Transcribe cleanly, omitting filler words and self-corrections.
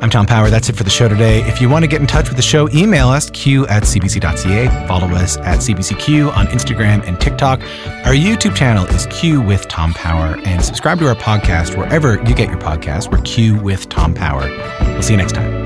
I'm Tom Power. That's it for the show today. If you want to get in touch with the show, email us, q@cbc.ca. Follow us at CBCQ on Instagram and TikTok. Our YouTube channel is Q with Tom Power. And subscribe to our podcast wherever you get your podcast. We're Q with Tom Power. We'll see you next time.